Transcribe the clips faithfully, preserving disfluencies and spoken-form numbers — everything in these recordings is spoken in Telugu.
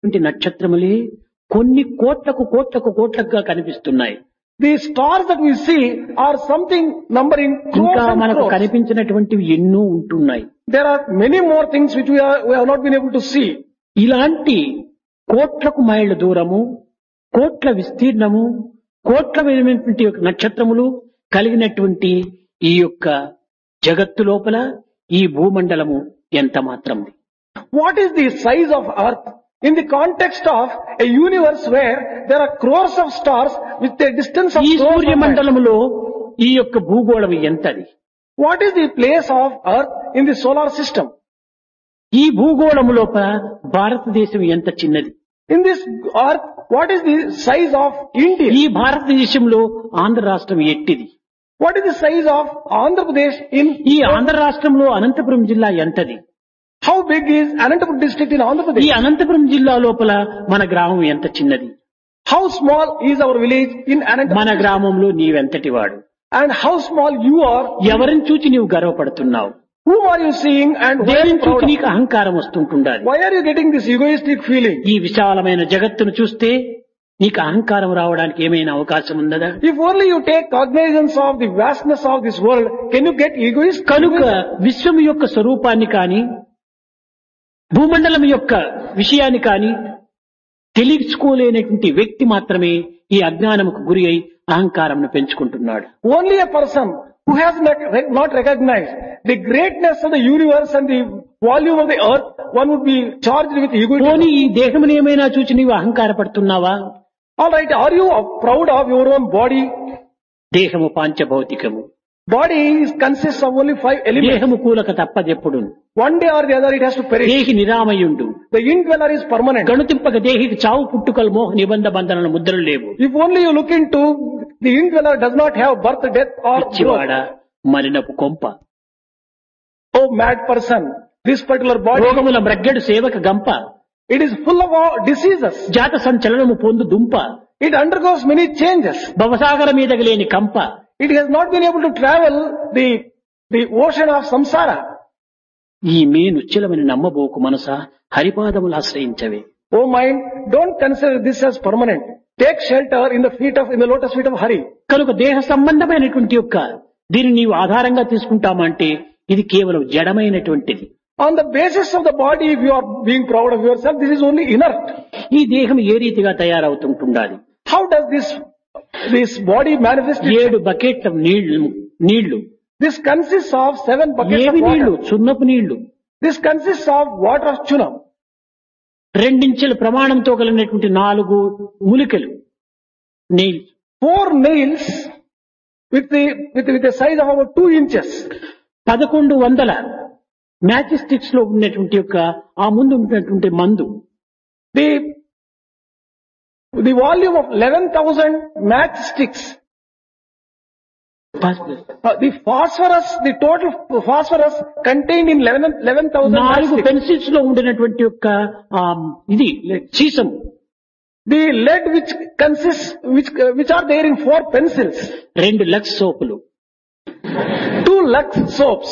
ఉండేటువంటి నక్షత్రములే కొన్ని కోట్లకు కోట్లకు కోట్లకుగా కనిపిస్తున్నాయి. The stars that we see are something numbering crores ఇంకా and మనకు crores. కనిపించినటువంటివి ఎన్నో ఉంటున్నాయి. There are many more things which we, are, we have not been able to see. ఇలాంటి కోట్లకు మైళ్ళ దూరము, కోట్ల విస్తీర్ణము, కోట్ల విలువైనటువంటి యొక్క నక్షత్రములు కలిగినటువంటి ఈ యొక్క జగత్తు లోపల ఈ భూమండలము ఎంత మాత్రం. What is the size of Earth in the context of a universe where there are crores of stars with a distance of ఈ crores of miles? సూర్యమండలములో ఈ యొక్క భూగోళం ఎంతది? What is the place of Earth in the solar system? ఈ భూగోళము లోపల భారతదేశం ఎంత చిన్నది? In this Earth, what is the size of India? ఈ భారతదేశంలో ఆంధ్ర రాష్ట్రం ఎట్టిది? What is the size of Andhra Pradesh in? ఈ ఆంధ్ర రాష్ట్రంలో అనంతపురం జిల్లా ఎంతది? How big is Anantapur district in Andhra ఈ Pradesh? అనంతపురం జిల్లా లోపల మన గ్రామం ఎంత చిన్నది? How small is our village in Anantapur? మన గ్రామంలో నీవెంతటి వాడు? And how small you are? ఎవరిని చూచి నీవు గర్వపడుతున్నావు? Whom are you seeing and why are దేనిని you proud చూచి of? నీకు అహంకారం వస్తుంటుండాలి. Why are you getting this egoistic feeling? ఈ విశాలమైన జగత్తును చూస్తే నీకు అహంకారం రావడానికి ఏమైనా అవకాశం ఉన్నదా? If only you take cognizance of the vastness of this world, can you get egoist? కనుక విశ్వం యొక్క స్వరూపాన్ని కాని భూమండలం యొక్క విషయాన్ని కాని తెలుసుకోలేనటువంటి వ్యక్తి మాత్రమే ఈ అజ్ఞానముకు గురి అయి అహంకారంను పెంచుకుంటున్నాడు. Only a person who has not not recognized the greatness of the universe and the volume of the earth, one would be charged with egoism. పోనీ ఈ దేహమును ఏమైనా చూచి నీవు అహంకారపడుతున్నావా? Alright, are you proud of your own body? దేహము పాంచభౌతికము. Body is, consists of only five elements. దేహము కూలక తప్పదెప్పుడు. One day or the other it has to perish. దేహి నిరామయుండు. The indweller is permanent. గణుతింపక దేహికి చావు పుట్టుకలు మోహ నిబంధ బంధనల ముద్రలు లేవు. If only you look into, the indweller does not have birth, death or పిచ్చివాడ growth. మరినపు కొంప. Oh mad person, this particular body, రోగముల మ్రగ్గెడు సేవక గంప. it is full of all diseases. జాత సంచలనము పొందు దుంప. It undergoes many changes. భవసాగర మీదకి లేని కంప. It has not been able to travel the, the ocean of samsara. ఈ మే నుచ్చలమని నమ్మబోకు మనసా హరిపాదములు ఆశ్రయించవే. Oh mind, don't consider this as permanent. Take shelter in the feet of, in the lotus feet of Hari. కనుక దేహ సంబంధమైనటువంటి యొక్క దీన్ని నీవు ఆధారంగా తీసుకుంటామంటే ఇది కేవలం జడమైనటువంటిది. On the basis of the body, if you are being proud of yourself, this is only inert. ఈ దేహం ఏ రీతిగా తయారవుతుంటుండాలి? How does this, this body manifest itself? ఏడు బకెట్ల నీళ్లు నీళ్లు This consists of seven buckets of ఏవి నీళ్లు? water. సున్నపు నీళ్లు. This consists of water of chunam. రెండించెల ప్రమాణంతో కలిగినటువంటి నాలుగు మూలికలు నీళ్లు. Four nails with the, with, with a size of about two inches. పదకొండు వందల మ్యాచ్ స్టిక్స్ లో ఉన్నటువంటి యొక్క ఆ ముందు ఉన్నటువంటి మందు. The, the volume of eleven thousand matchsticks. Uh, the phosphorus, the total phosphorus contained in eleven thousand నాలుగు matchsticks. పెన్సిల్స్ లో ఉండినటువంటి యొక్క ఆ, ఇది sesame. The lead which consists, which, uh, which are there in four pencils. రెండు లక్స్ సోపులు. Two Lux soaps.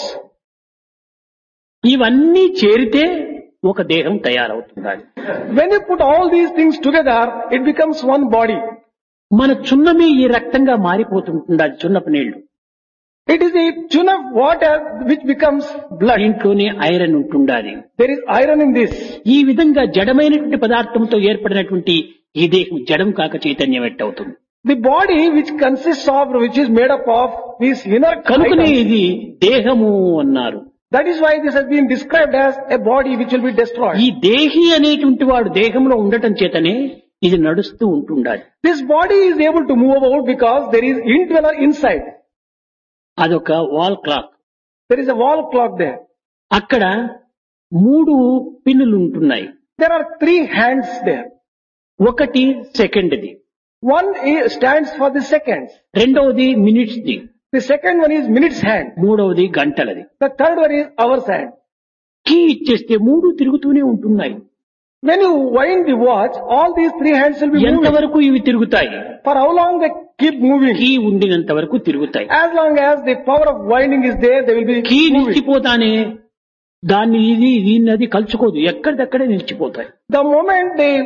ఇవన్నీ చేరితే ఒక దేహం తయారవుతుంది. When you put all these things together, it becomes one body. మన చున్నమే ఈ రక్తంగా మారిపోతుంటుంది. అది చున్నపు నీళ్లు. It is the chun of water which becomes blood. దీంట్లోనే ఐరన్ ఉంటుండాలి. There is iron in this. ఈ విధంగా జడమైనటువంటి పదార్థంతో ఏర్పడినటువంటి ఈ దేహం జడం కాక చైతన్యం ఎట్టవుతుంది. The body which consists of, which is made up of these inert కనుకనే items. ఇది దేహము అన్నారు. That is why this has been described as a body which will be destroyed. ఈ దేహి అనేటువంటి వాడు దేహంలో ఉండటం చేతనే ఇది నడుస్తూ ఉంటుండాలి. This body is able to move about because there is indweller inside. అదొక wall clock. There is a wall clock there. అక్కడ మూడు పిన్నులు ఉంటున్నాయి. There are three hands there. ఒకటి సెకండ్ది, One is, stands for the seconds. రెండవది minutes the, The second one is minutes hand. మూడవది గంటలది. The third one is hours hand. Key ఇచ్చేస్తే మూడు తిరుగుతూనే ఉంటున్నాయి. When you wind the watch, all these three hands will be moving. ఎంతవరకు ఇవి తిరుగుతాయి? For how long they keep moving? Key ఉండినంత వరకు తిరుగుతాయి. As long as the power of winding is there, they will be key moving. నిలిచిపోతానే దాన్ని ఇది దీన్ని అది కలుచుకోదు, ఎక్కడిదక్కడే నిలిచిపోతాయి. The moment they